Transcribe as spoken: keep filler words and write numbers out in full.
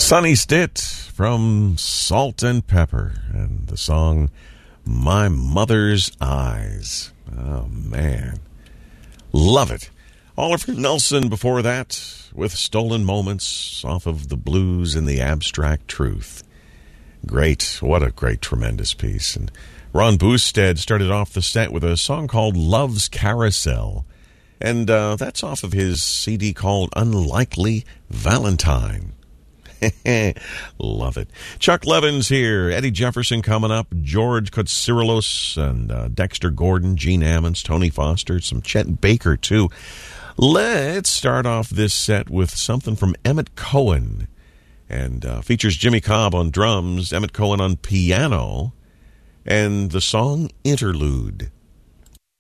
Sonny Stitt from Salt and Pepper and the song My Mother's Eyes. Oh, man. Love it. Oliver Nelson before that with Stolen Moments off of The Blues and the Abstract Truth. Great. What a great, tremendous piece. And Ron Boosted started off the set with a song called Love's Carousel. And uh, that's off of his C D called Unlikely Valentine. Love it. Chuck Levin's here. Eddie Jefferson coming up. George Kotsiroulos and uh, Dexter Gordon, Gene Ammons, Tony Foster, some Chet Baker, too. Let's start off this set with something from Emmett Cohen. And uh, features Jimmy Cobb on drums, Emmett Cohen on piano, and the song Interlude.